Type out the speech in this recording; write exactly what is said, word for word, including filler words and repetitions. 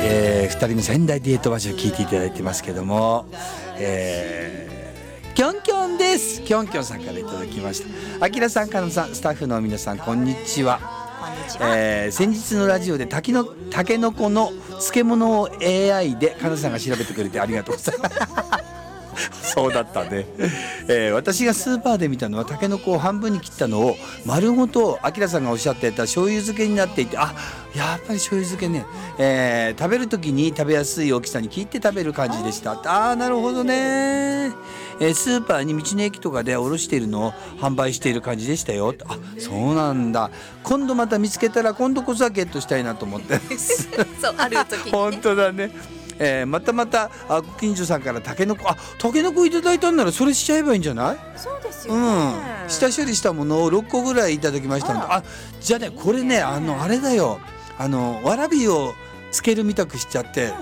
えー、ふたりの仙台デート場所を聞いていただいてますけども、えー、キョンキョンです。キョンキョンさんからいただきました。あきらさん、かのさん、スタッフの皆さん、こんにちは。えー、先日のラジオでたけのたけのこの漬物を エーアイ でかなさんが調べてくれてありがとうございますそうだったね、えー、私がスーパーで見たのはたけのこを半分に切ったのを丸ごとあきらさんがおっしゃっていた醤油漬けになっていて、あ、やっぱり醤油漬けね、えー、食べる時に食べやすい大きさに切って食べる感じでした。あー、なるほどね。えー、スーパーに道の駅とかでおろしているのを販売している感じでしたよ。あ、そうなんだ。今度また見つけたら今度こそはゲットしたいなと思ってますそう、ある時に、ね、 本当だね。えー、またまたあご近所さんからたけのこ、あ、たけのこいただいたんならそれしちゃえばいいんじゃない？ そうですよね、 うん、下処理したものをろっこぐらいいただきましたので、あ、じゃあね、これね、あのあれだよ、あのわらびをつけるみたくしちゃって